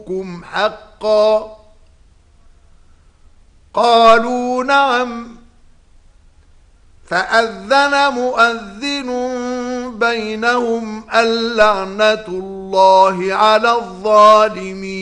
وعدكم حقا؟ قالوا نعم. فأذن مؤذن بينهم اللعنة الله على الظالمين.